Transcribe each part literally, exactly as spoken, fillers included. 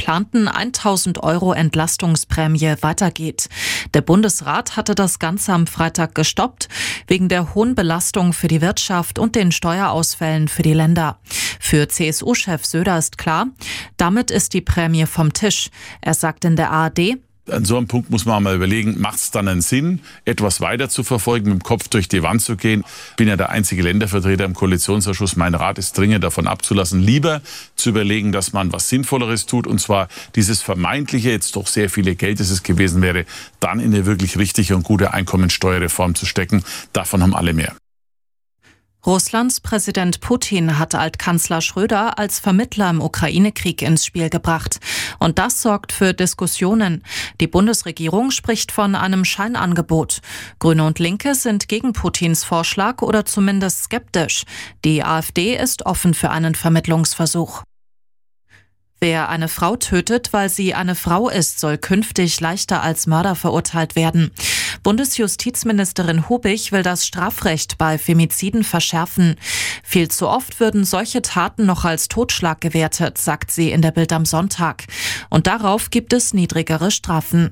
geplanten tausend Euro Entlastungsprämie weitergeht. Der Bundesrat hatte das Ganze am Freitag gestoppt, wegen der hohen Belastung für die Wirtschaft und den Steuerausfällen für die Länder. Für C S U-Chef Söder ist klar, damit ist die Prämie vom Tisch. Er sagt in der A R D: An so einem Punkt muss man mal überlegen, macht es dann einen Sinn, etwas weiter zu verfolgen, mit dem Kopf durch die Wand zu gehen? Ich bin ja der einzige Ländervertreter im Koalitionsausschuss. Mein Rat ist dringend davon abzulassen, lieber zu überlegen, dass man was Sinnvolleres tut, und zwar dieses vermeintliche, jetzt doch sehr viele Geld, das es gewesen wäre, dann in eine wirklich richtige und gute Einkommensteuerreform zu stecken. Davon haben alle mehr. Russlands Präsident Putin hat Altkanzler Schröder als Vermittler im Ukraine-Krieg ins Spiel gebracht. Und das sorgt für Diskussionen. Die Bundesregierung spricht von einem Scheinangebot. Grüne und Linke sind gegen Putins Vorschlag oder zumindest skeptisch. Die AfD ist offen für einen Vermittlungsversuch. Wer eine Frau tötet, weil sie eine Frau ist, soll künftig leichter als Mörder verurteilt werden. Bundesjustizministerin Hubig will das Strafrecht bei Femiziden verschärfen. Viel zu oft würden solche Taten noch als Totschlag gewertet, sagt sie in der Bild am Sonntag. Und darauf gibt es niedrigere Strafen.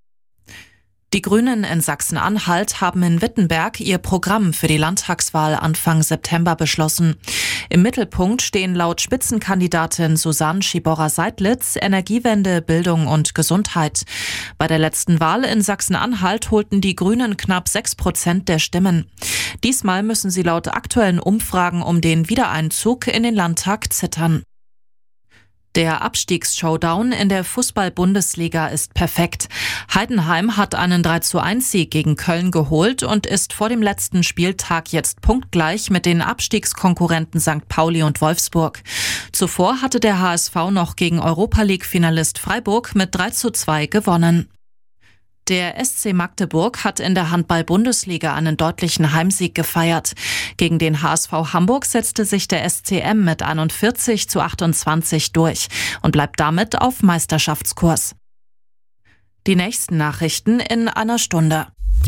Die Grünen in Sachsen-Anhalt haben in Wittenberg ihr Programm für die Landtagswahl Anfang September beschlossen. Im Mittelpunkt stehen laut Spitzenkandidatin Susanne Schiborra-Seidlitz Energiewende, Bildung und Gesundheit. Bei der letzten Wahl in Sachsen-Anhalt holten die Grünen knapp sechs Prozent der Stimmen. Diesmal müssen sie laut aktuellen Umfragen um den Wiedereinzug in den Landtag zittern. Der Abstiegs-Showdown in der Fußball-Bundesliga ist perfekt. Heidenheim hat einen drei zu eins Sieg gegen Köln geholt und ist vor dem letzten Spieltag jetzt punktgleich mit den Abstiegskonkurrenten Sankt Pauli und Wolfsburg. Zuvor hatte der H S V noch gegen Europa-League-Finalist Freiburg mit drei zu zwei gewonnen. Der S C Magdeburg hat in der Handball-Bundesliga einen deutlichen Heimsieg gefeiert. Gegen den H S V Hamburg setzte sich der S C M mit einundvierzig zu achtundzwanzig durch und bleibt damit auf Meisterschaftskurs. Die nächsten Nachrichten in einer Stunde.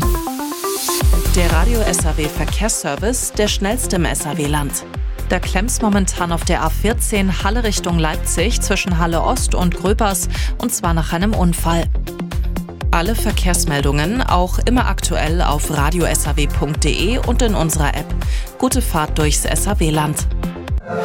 Der Radio S A W Verkehrsservice, der schnellste im S A W-Land. Da klemmt's momentan auf der A vierzehn Halle Richtung Leipzig zwischen Halle Ost und Gröbers, und zwar nach einem Unfall. Alle Verkehrsmeldungen auch immer aktuell auf radio s a w punkt d e und in unserer App. Gute Fahrt durchs S A W-Land.